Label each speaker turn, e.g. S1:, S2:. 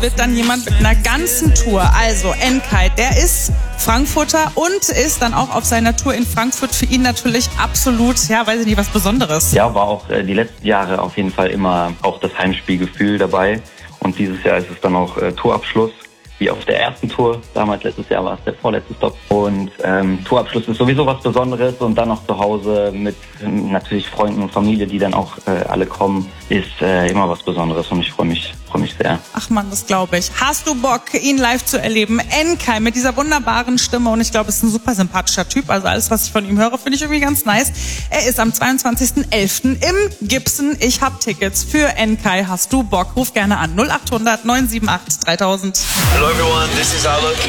S1: wird dann jemand mit einer ganzen Tour. Also Enkai, der ist Frankfurter und ist dann auch auf seiner Tour in Frankfurt für ihn natürlich absolut, ja, weiß ich nicht, was Besonderes.
S2: Ja, war auch die letzten Jahre auf jeden Fall immer auch das Heimspielgefühl dabei. Und dieses Jahr ist es dann auch Tourabschluss, wie auf der ersten Tour. Damals letztes Jahr war es der vorletzte Stop. Und Tourabschluss ist sowieso was Besonderes. Und dann noch zu Hause mit natürlich Freunden und Familie, die dann auch alle kommen, ist immer was Besonderes. Und ich freue mich sehr.
S1: Ach man, das glaube ich. Hast du Bock, ihn live zu erleben? Enkai mit dieser wunderbaren Stimme. Und ich glaube, es ist ein super sympathischer Typ. Also alles, was ich von ihm höre, finde ich irgendwie ganz nice. Er ist am 22.11. im Gibson. Ich habe Tickets für Enkai. Hast du Bock? Ruf gerne an. 0800 978 3000.
S3: Hello everyone, this is Alok.